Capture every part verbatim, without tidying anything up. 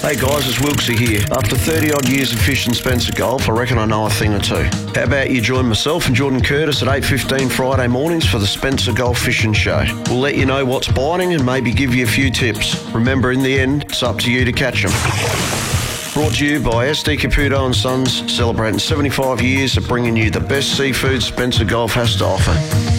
Hey guys, it's Wilksy here. After thirty odd years of fishing Spencer Golf, I reckon I know a thing or two. How about you join myself and Jordan Curtis at eight fifteen Friday mornings for the Spencer Golf Fishing Show. We'll let you know what's biting and maybe give you a few tips. Remember, in the end, it's up to you to catch them. Brought to you by S D Caputo and Sons, celebrating seventy-five years of bringing you the best seafood Spencer Golf has to offer.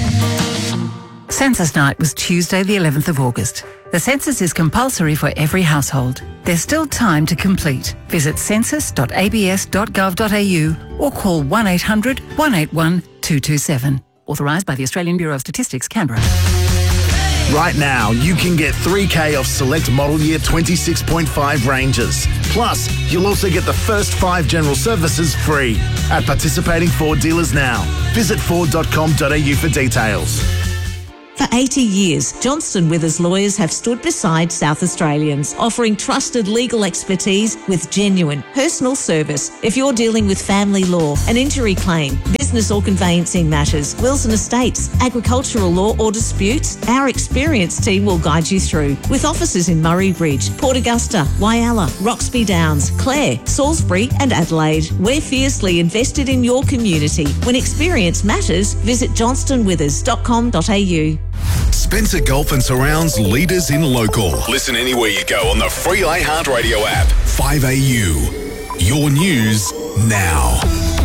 Census night was Tuesday the eleventh of August. The census is compulsory for every household. There's still time to complete. Visit census dot a b s dot gov dot a u or call one eight hundred, one eight one, two two seven. Authorised by the Australian Bureau of Statistics, Canberra. Right now, you can get three K off select model year twenty-six point five Rangers. Plus, you'll also get the first five general services free at participating Ford dealers now. Visit ford dot com dot a u for details. For eighty years, Johnston Withers lawyers have stood beside South Australians, offering trusted legal expertise with genuine personal service. If you're dealing with family law, an injury claim, business or conveyancing matters, wills and estates, agricultural law or disputes, our experienced team will guide you through. With offices in Murray Bridge, Port Augusta, Wyalla, Roxby Downs, Clare, Salisbury and Adelaide, we're fiercely invested in your community. When experience matters, visit johnston withers dot com dot a u. Spencer Golf and Surrounds leaders in local. Listen anywhere you go on the free iHeartRadio app. five A U. Your news now.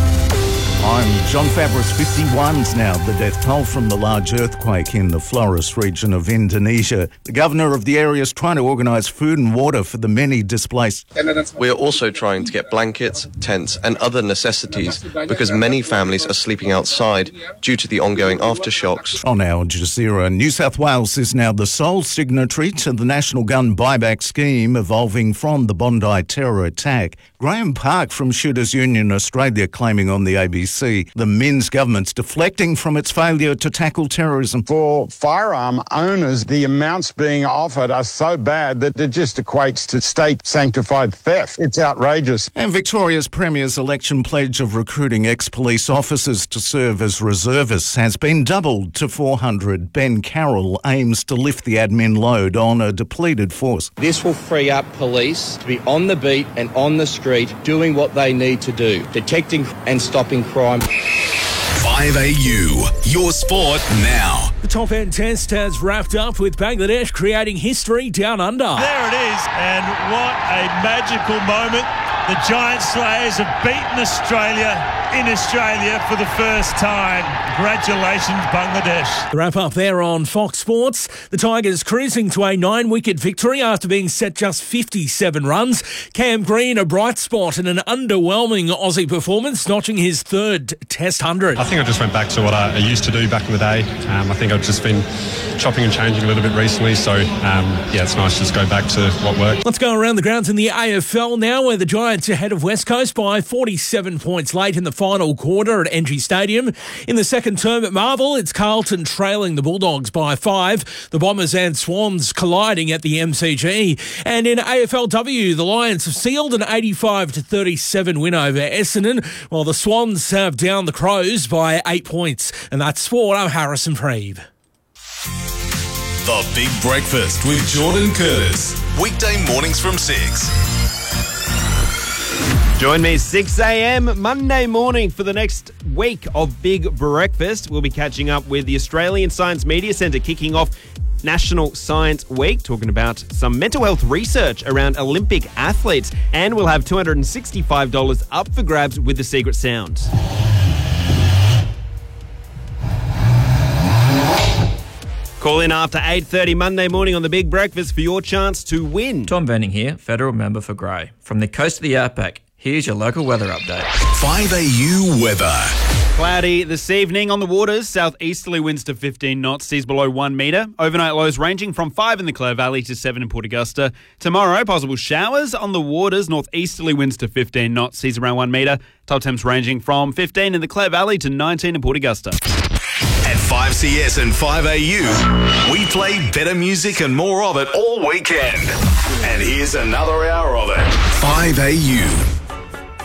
I'm John Fabris. fifty-one's now the death toll from the large earthquake in the Flores region of Indonesia. The governor of the area is trying to organise food and water for the many displaced. We are also trying to get blankets, tents and other necessities because many families are sleeping outside due to the ongoing aftershocks. On Al Jazeera, New South Wales is now the sole signatory to the National Gun Buyback Scheme evolving from the Bondi terror attack. Graham Park from Shooters Union Australia claiming on the A B C the Minns government's deflecting from its failure to tackle terrorism. For firearm owners, the amounts being offered are so bad that it just equates to state-sanctified theft. It's outrageous. And Victoria's Premier's election pledge of recruiting ex-police officers to serve as reservists has been doubled to four hundred. Ben Carroll aims to lift the admin load on a depleted force. This will free up police to be on the beat and on the street doing what they need to do, detecting and stopping crime. five A U, your sport now. The top end test has wrapped up with Bangladesh creating history down under. There it is, and what a magical moment. The Giant Slayers have beaten Australia in Australia for the first time. Congratulations, Bangladesh. The wrap up there on Fox Sports. The Tigers cruising to a nine-wicket victory after being set just fifty-seven runs. Cam Green, a bright spot in an underwhelming Aussie performance, notching his third Test hundred. I think I just went back to what I used to do back in the day. Um, I think I've just been chopping and changing a little bit recently, so um, yeah, it's nice to just go back to what worked. Let's go around the grounds in the A F L now, where the Giants are ahead of West Coast by forty-seven points late in the final quarter at N G Stadium. In the second term at Marvel, it's Carlton trailing the Bulldogs by five. The Bombers and Swans colliding at the M C G. And in A F L W, the Lions have sealed an eighty-five to thirty-seven win over Essendon, while the Swans have down the Crows by eight points. And that's sport. I'm Harrison Preeve. The Big Breakfast with Jordan Curtis. Weekday mornings from six. Join me six a.m. Monday morning for the next week of Big Breakfast. We'll be catching up with the Australian Science Media Centre kicking off National Science Week, talking about some mental health research around Olympic athletes. And we'll have two hundred sixty-five dollars up for grabs with the secret sound. Call in after eight thirty Monday morning on the Big Breakfast for your chance to win. Tom Venning here, Federal Member for Grey. From the coast of the Outback, here's your local weather update. five A U weather. Cloudy this evening on the waters. Southeasterly winds to fifteen knots, seas below one metre. Overnight lows ranging from five in the Clare Valley to seven in Port Augusta. Tomorrow, possible showers on the waters. Northeasterly winds to fifteen knots, seas around one metre. Top temps ranging from fifteen in the Clare Valley to nineteen in Port Augusta. At five C S and five A U, we play better music and more of it all weekend. And here's another hour of it. five A U.